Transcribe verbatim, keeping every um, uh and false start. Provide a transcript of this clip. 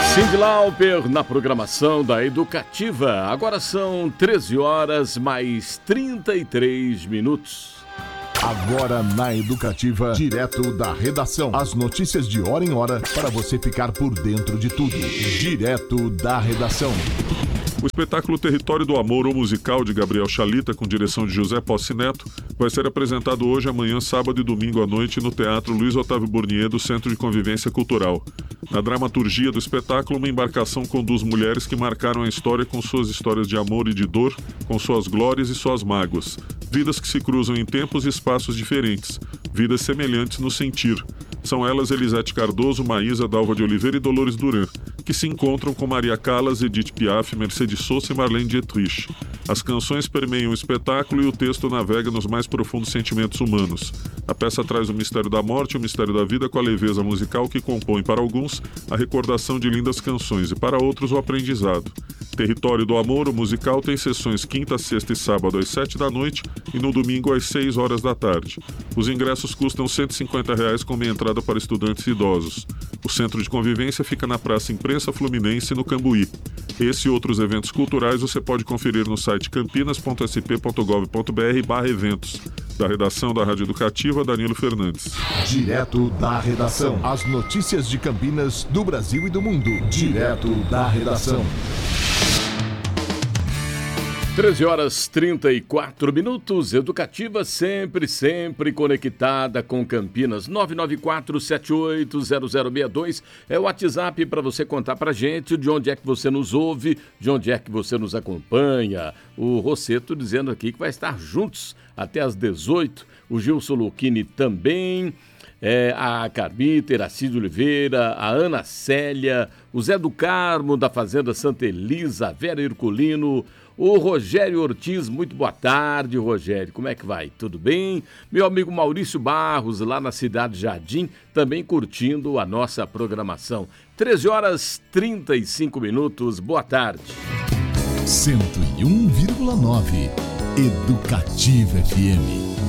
Cyndi Lauper na programação da Educativa. Agora são treze horas mais trinta e três minutos. Agora na Educativa, direto da redação. As notícias de hora em hora para você ficar por dentro de tudo. Direto da redação. O espetáculo Território do Amor, o musical de Gabriel Chalita, com direção de José Possi Neto, vai ser apresentado hoje, amanhã, sábado e domingo à noite no Teatro Luiz Otávio Burnier do Centro de Convivência Cultural. Na dramaturgia do espetáculo, uma embarcação conduz mulheres que marcaram a história com suas histórias de amor e de dor, com suas glórias e suas mágoas. Vidas que se cruzam em tempos e espaços diferentes, vidas semelhantes no sentir. São elas Elisete Cardoso, Maísa, Dalva de Oliveira e Dolores Duran, que se encontram com Maria Callas, Edith Piaf, Mercedes Sosa e Marlene Dietrich. As canções permeiam o espetáculo e o texto navega nos mais profundos sentimentos humanos. A peça traz o mistério da morte e o mistério da vida com a leveza musical que compõe, para alguns, a recordação de lindas canções e, para outros, o aprendizado. Território do Amor, o musical, tem sessões quinta, sexta e sábado às sete da noite e no domingo às seis horas da tarde. Os ingressos custam cento e cinquenta reais com meia entrada para estudantes e idosos. O Centro de Convivência fica na Praça Imprensa Fluminense, no Cambuí. Esse e outros eventos culturais você pode conferir no site campinas ponto s p ponto gov ponto b r barra eventos. Da redação da Rádio Educativa, Danilo Fernandes. Direto da redação. As notícias de Campinas, do Brasil e do mundo. Direto da redação. treze horas e trinta e quatro minutos. Educativa sempre, sempre conectada com Campinas. nove nove quatro sete oito zero zero seis dois é o WhatsApp para você contar pra gente de onde é que você nos ouve, de onde é que você nos acompanha. O Rosseto dizendo aqui que vai estar juntos até às dezoito. O Gilson Lucchini também. É, a Carmita, Iracide Oliveira, a Ana Célia, o Zé do Carmo da Fazenda Santa Elisa, a Vera Herculino, o Rogério Ortiz. Muito boa tarde, Rogério, como é que vai? Tudo bem? Meu amigo Maurício Barros, lá na Cidade Jardim, também curtindo a nossa programação. treze horas e trinta e cinco minutos, boa tarde. cento e um vírgula nove Educativa F M.